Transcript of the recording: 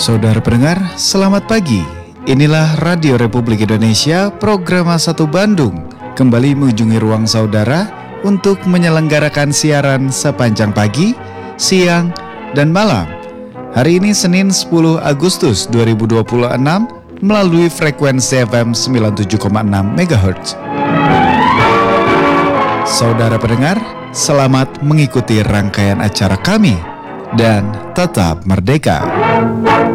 Saudara pendengar, selamat pagi. Inilah Radio Republik Indonesia, program A1 Bandung, kembali mengunjungi ruang saudara untuk menyelenggarakan siaran sepanjang pagi, siang, dan malam. Hari ini Senin 10 Agustus 2026 melalui frekuensi FM 97,6 MHz. Saudara pendengar, selamat mengikuti rangkaian acara kami dan tetap merdeka.